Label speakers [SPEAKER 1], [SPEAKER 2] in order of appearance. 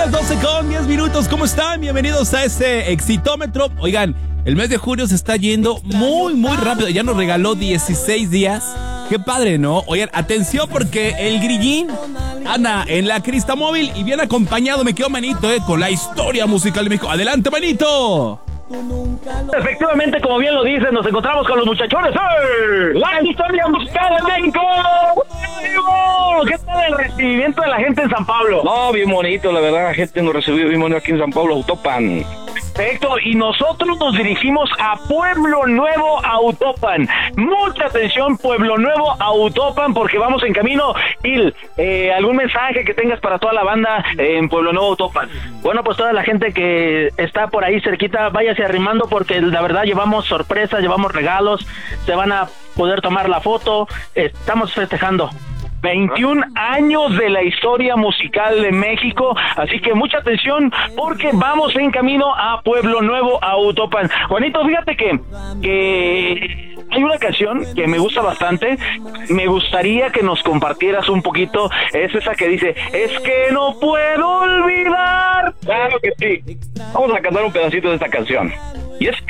[SPEAKER 1] las 12:10. ¿Cómo están? Bienvenidos a este Exitómetro. Oigan, el mes de julio se está yendo muy rápido. Ya nos regaló 16 días. Qué padre, ¿no? Oigan, atención porque el grillín anda en la crista móvil y bien acompañado, me quedo manito, con la historia musical de México. ¡Adelante, manito!
[SPEAKER 2] Efectivamente, como bien lo dicen, nos encontramos con los muchachones. La historia musical de México. ¿Qué tal el recibimiento de la gente en San Pablo?
[SPEAKER 3] No, bien bonito, la verdad, la gente nos recibió bien bonito aquí en San Pablo, Autopan.
[SPEAKER 2] Perfecto, y nosotros nos dirigimos a Pueblo Nuevo, Autopan. Mucha atención, Pueblo Nuevo, Autopan, porque vamos en camino. Il, ¿algún mensaje que tengas para toda la banda en Pueblo Nuevo, Autopan?
[SPEAKER 4] Bueno, pues toda la gente que está por ahí cerquita, váyase arrimando porque la verdad llevamos sorpresas, llevamos regalos, se van a poder tomar la foto, estamos festejando.
[SPEAKER 2] 21 años de la historia musical de México, así que mucha atención porque vamos en camino a Pueblo Nuevo, Autopan. Juanito, fíjate que hay una canción que me gusta bastante, me gustaría que nos compartieras un poquito, es esa que dice, es que no puedo olvidar.
[SPEAKER 3] Claro que sí, vamos a cantar un pedacito de esta canción, y es